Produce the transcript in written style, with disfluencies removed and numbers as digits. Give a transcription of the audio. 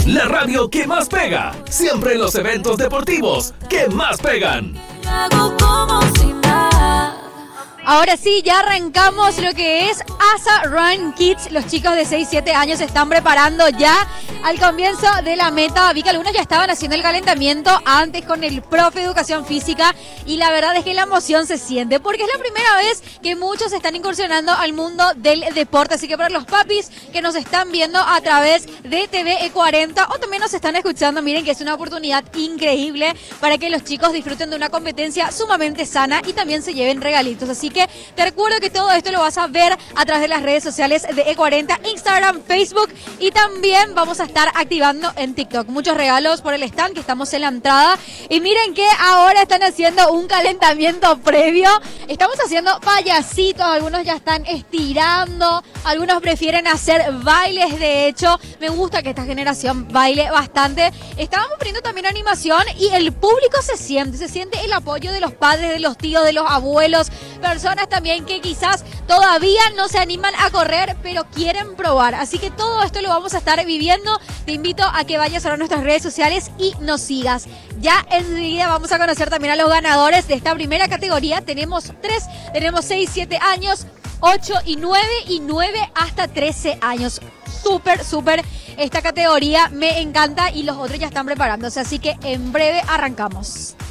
La radio que más pega. Siempre en los eventos deportivos que más pegan. Hago como si nada. Ahora sí, ya arrancamos lo que es Asa Run Kids. Los chicos de 6-7 años se están preparando ya al comienzo de la meta. Vi que algunos ya estaban haciendo el calentamiento antes con el profe de educación física y la verdad es que la emoción se siente porque es la primera vez que muchos están incursionando al mundo del deporte. Así que para los papis que nos están viendo a través de TV E40 o también nos están escuchando, miren que es una oportunidad increíble para que los chicos disfruten de una competencia sumamente sana y también se lleven regalitos. Así que te recuerdo que todo esto lo vas a ver a través de las redes sociales de E40, Instagram, Facebook y también vamos a estar activando en TikTok. Muchos regalos por el stand que estamos en la entrada. Y miren que ahora están haciendo un calentamiento previo. Estamos haciendo payasitos, algunos ya están estirando, algunos prefieren hacer bailes. De hecho, me gusta que esta generación baile bastante. Estábamos poniendo también animación y el público se siente el apoyo de los padres, de los tíos, de los abuelos, personas también que quizás todavía no se animan a correr, pero quieren probar. Así que todo esto lo vamos a estar viviendo. Te invito a que vayas a nuestras redes sociales y nos sigas. Ya enseguida vamos a conocer también a los ganadores de esta primera categoría. Tenemos 3, tenemos 6, 7 años, 8 y 9 hasta 13 años. Súper, esta categoría me encanta y los otros ya están preparándose. Así que en breve arrancamos.